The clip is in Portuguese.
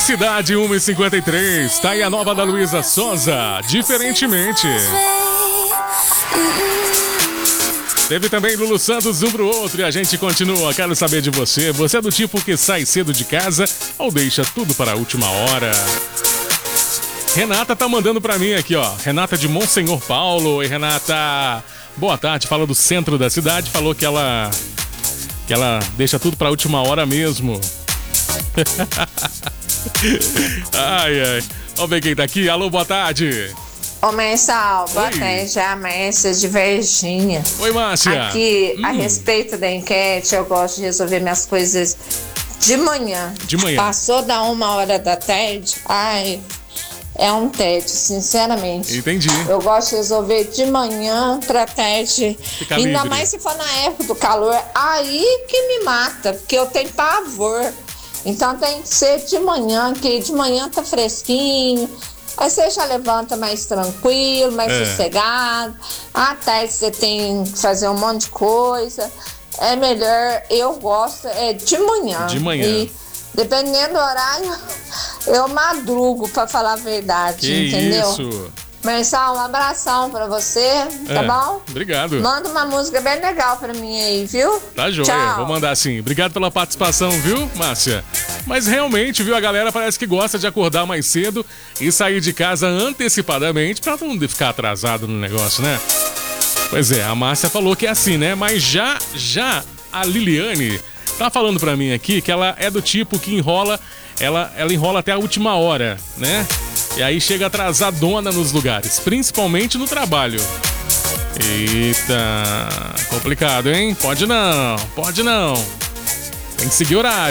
Cidade 1h53. Tá aí a nova da Luísa Sonza, Diferentemente. Teve também Lulu Santos, um pro outro, e a gente continua. Quero saber de você. Você é do tipo que sai cedo de casa ou deixa tudo para a última hora? Renata tá mandando pra mim aqui, ó. Renata de Monsenhor Paulo. Oi, Renata. Boa tarde. Fala do centro da cidade. Falou que ela deixa tudo pra última hora mesmo. Ai, ai. Vamos ver quem tá aqui. Alô, boa tarde. Ô, Mensal, boa tarde, a Márcia de Varginha. Oi, Márcia. Aqui, a respeito da enquete, eu gosto de resolver minhas coisas de manhã. De manhã. Passou da 1h da tarde, ai, é um tédio, sinceramente. Entendi. Eu gosto de resolver de manhã pra tarde. Fica Ainda livre. mais se for na época do calor, aí que me mata, porque eu tenho pavor. Então tem que ser de manhã, que de manhã tá fresquinho. Aí você já levanta mais tranquilo, mais sossegado. À tarde você tem que fazer um monte de coisa. É melhor, eu gosto, de manhã. De manhã. E dependendo do horário, eu madrugo, pra falar a verdade, Que entendeu? isso. Marçal, um abração pra você, tá bom? Obrigado. Manda uma música bem legal pra mim aí, viu? Tá joia, Tchau. vou mandar sim. Obrigado pela participação, viu, Márcia? Mas realmente, viu, a galera parece que gosta de acordar mais cedo e sair de casa antecipadamente pra não ficar atrasado no negócio, né? Pois é, a Márcia falou que é assim, né? Mas já a Liliane tá falando pra mim aqui que ela é do tipo que enrola, ela enrola até a última hora, né? E aí chega atrasadona nos lugares, principalmente no trabalho. Eita, complicado, hein? Pode não. Tem que seguir horário.